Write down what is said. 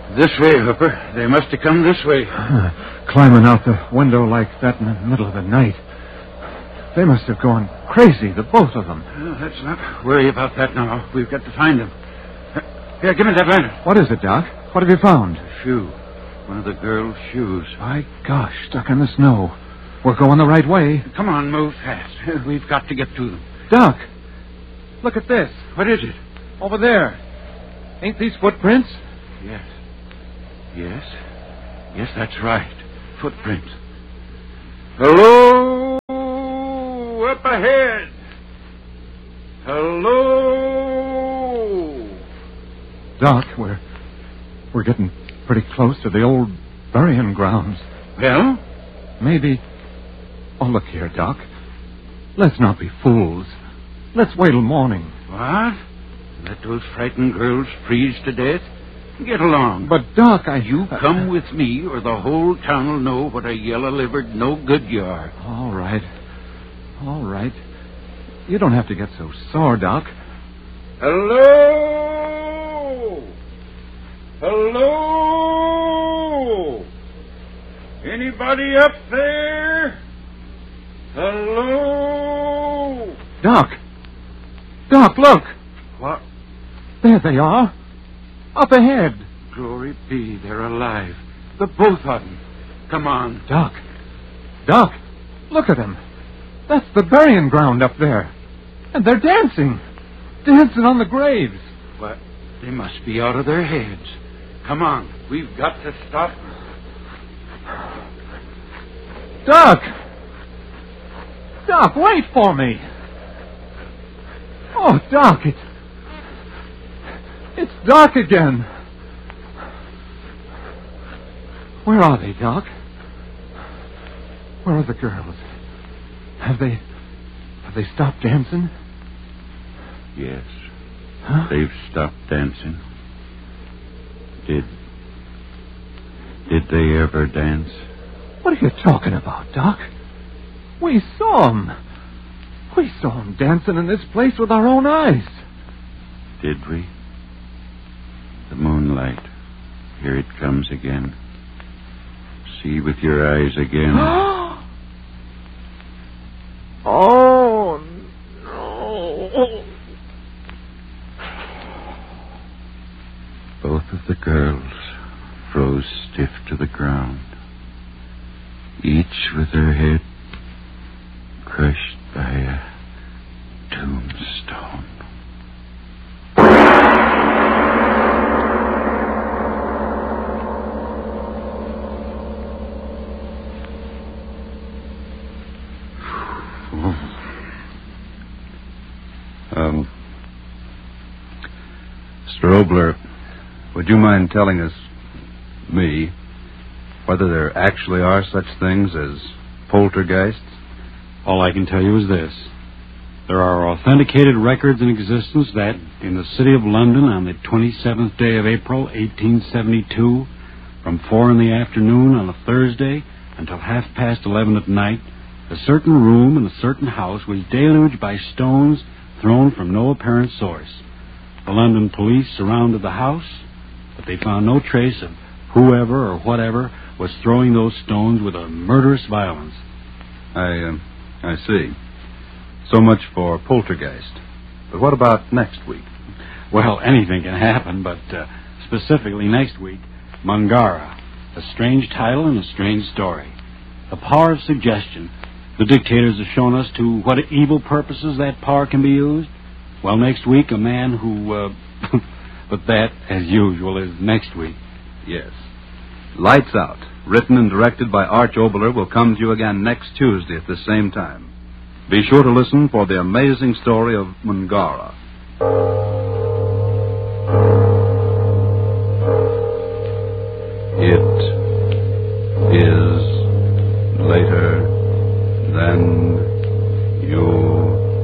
This way, Hooper. They must have come this way. Climbing out the window like that in the middle of the night. They must have gone crazy, the both of them. Well, let's not worry about that now. We've got to find them. Here, give me that lantern. What is it, Doc? What have you found? A shoe. One of the girl's shoes. My gosh, stuck in the snow. We're going the right way. Come on, move fast. We've got to get to them. Doc, look at this. What is it? Over there. Ain't these footprints? Yes. Yes, that's right. Footprints. Hello? Up ahead. Hello? Doc, we're getting pretty close to the old burying grounds. Well? Maybe... Oh, look here, Doc. Let's not be fools. Let's wait till morning. What? Let those frightened girls freeze to death? Get along. But, Doc, You come with me, or the whole town will know what a yellow-livered no-good you are. All right. You don't have to get so sore, Doc. Hello? Hello? Anybody up there? Hello? Doc, look. What? There they are. Up ahead. Glory be, they're alive. The both of them. Come on. Doc, look at them. That's the burying ground up there. And they're dancing. Dancing on the graves. What? They must be out of their heads. Come on. We've got to stop them. Doc, wait for me. Oh, Doc, it's dark again. Where are they, Doc? Where are the girls? Have they stopped dancing? Yes. Huh? They've stopped dancing. Did they ever dance? What are you talking about, Doc? We saw them. We saw them dancing in this place with our own eyes. Did we? The moonlight. Here it comes again. See with your eyes again. Oh, no. Both of the girls froze stiff to the ground, each with her head crushed by a tombstone. Mr. Obler, would you mind telling us, whether there actually are such things as poltergeists? All I can tell you is this. There are authenticated records in existence that, in the city of London on the 27th day of April, 1872, from 4 in the afternoon on a Thursday until 11:30 at night, a certain room in a certain house was deluged by stones thrown from no apparent source. The London police surrounded the house, but they found no trace of whoever or whatever was throwing those stones with a murderous violence. I see. So much for poltergeist. But what about next week? Well, anything can happen, but specifically next week, Mungara. A strange title and a strange story. The power of suggestion. The dictators have shown us to what evil purposes that power can be used. Well, next week, a man who... but that, as usual, is next week. Yes. Lights Out, written and directed by Arch Oboler, will come to you again next Tuesday at the same time. Be sure to listen for the amazing story of Mungara.